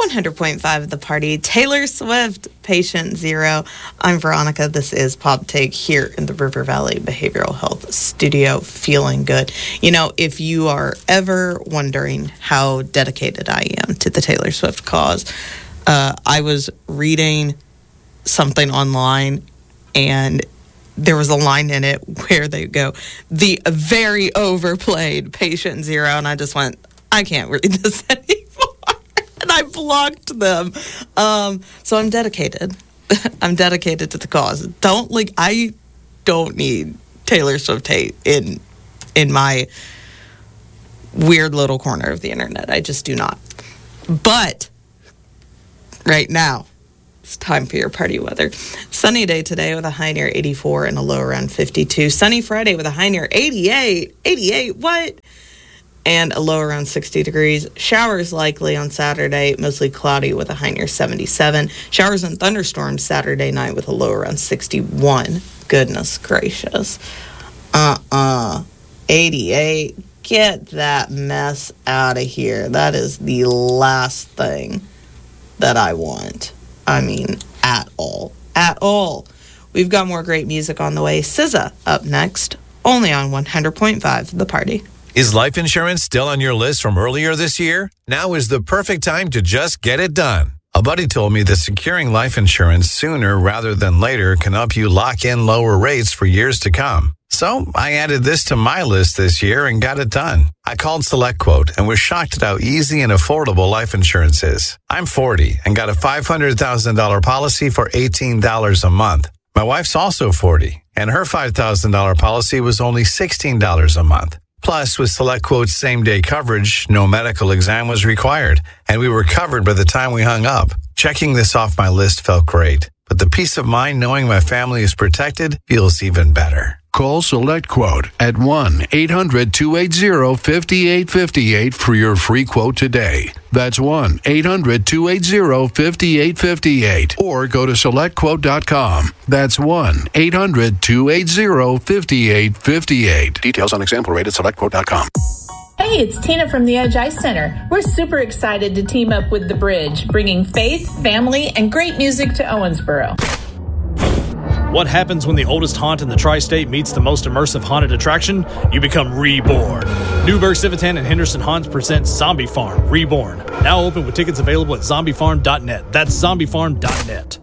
100.5 The Party. Taylor Swift, Patient Zero. I'm Veronica. This is Pop Take here in the River Valley Behavioral Health Studio. Feeling good. You know, if you are ever wondering how dedicated I am to the Taylor Swift cause, I was reading something online and there was a line in it where they go, the very overplayed Patient Zero, and I just went, I can't read this anymore. And I blocked them. So I'm dedicated. I'm dedicated to the cause. I don't need Taylor Swift hate in my weird little corner of the internet. I just do not. But right now, it's time for your party weather. Sunny day today with a high near 84 and a low around 52. Sunny Friday with a high near 88. 88, what? And a low around 60 degrees. Showers likely on Saturday, mostly cloudy with a high near 77. Showers and thunderstorms Saturday night with a low around 61. Goodness gracious. 88. Get that mess out of here. That is the last thing that I want. I mean, at all. At all. We've got more great music on the way. SZA up next, only on 100.5 The Party. Is life insurance still on your list from earlier this year? Now is the perfect time to just get it done. A buddy told me that securing life insurance sooner rather than later can help you lock in lower rates for years to come. So I added this to my list this year and got it done. I called SelectQuote and was shocked at how easy and affordable life insurance is. I'm 40 and got a $500,000 policy for $18 a month. My wife's also 40 and her $5,000 policy was only $16 a month. Plus, with SelectQuote's same-day coverage, no medical exam was required, and we were covered by the time we hung up. Checking this off my list felt great, but the peace of mind knowing my family is protected feels even better. Call SelectQuote at 1-800-280-5858 for your free quote today. That's 1-800-280-5858. Or go to SelectQuote.com. That's 1-800-280-5858. Details on example rate at SelectQuote.com. Hey, it's Tina from the Edge Ice Center. We're super excited to team up with The Bridge, bringing faith, family, and great music to Owensboro. What happens when the oldest haunt in the tri-state meets the most immersive haunted attraction? You become reborn. Newburgh, Civitan, and Henderson Haunts presents Zombie Farm Reborn. Now open with tickets available at zombiefarm.net. That's zombiefarm.net.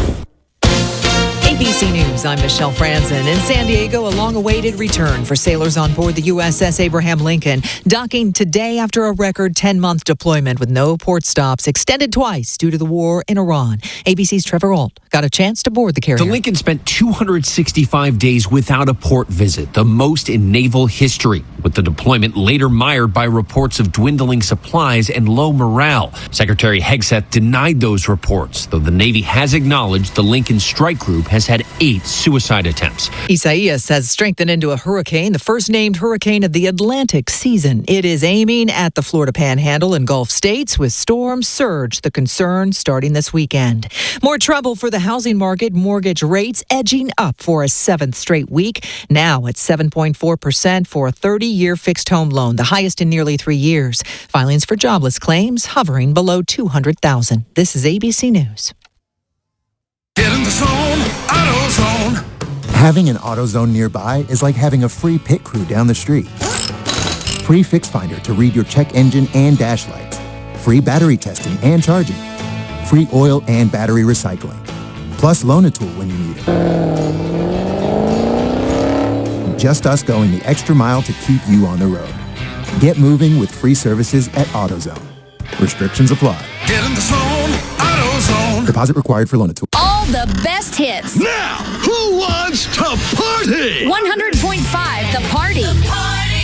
ABC News, I'm Michelle Franzen. In San Diego, a long-awaited return for sailors on board the USS Abraham Lincoln, docking today after a record 10-month deployment with no port stops, extended twice due to the war in Iran. ABC's Trevor Ault got a chance to board the carrier. The Lincoln spent 265 days without a port visit, the most in naval history, with the deployment later mired by reports of dwindling supplies and low morale. Secretary Hegseth denied those reports, though the Navy has acknowledged the Lincoln strike group has had 8 suicide attempts. Isaias has strengthened into a hurricane, the first named hurricane of the Atlantic season. It is aiming at the Florida Panhandle and Gulf states with storm surge, the concern starting this weekend. More trouble for the housing market, mortgage rates edging up for a 7th straight week, now at 7.4% for a 30-year fixed home loan, the highest in nearly 3 years. Filings for jobless claims hovering below 200,000. This is ABC News. Get in the zone, AutoZone. Having an AutoZone nearby is like having a free pit crew down the street. Free Fix Finder to read your check engine and dash lights. Free battery testing and charging. Free oil and battery recycling. Plus loan a tool when you need it. Just us going the extra mile to keep you on the road. Get moving with free services at AutoZone. Restrictions apply. Get in the zone, AutoZone. Deposit required for loan a tool. All the best hits. Now, who wants to party? 100.5 The Party.